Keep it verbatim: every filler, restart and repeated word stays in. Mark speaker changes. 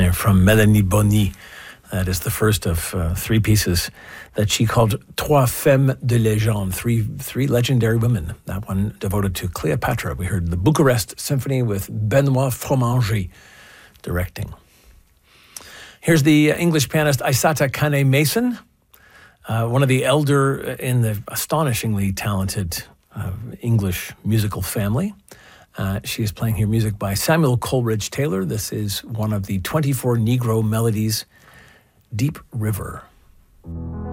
Speaker 1: there from Mélanie Bonny. That is the first of uh, three pieces that she called Trois Femmes de Légende, three, three legendary women. That one devoted to Cleopatra. We heard the Bucharest Symphony with Benoit Fromanger directing. Here's the English pianist Aissata Kane-Mason, uh, one of the elder in the astonishingly talented uh, English musical family. Uh, she is playing here music by Samuel Coleridge Taylor. This is one of the twenty-four Negro melodies, Deep River.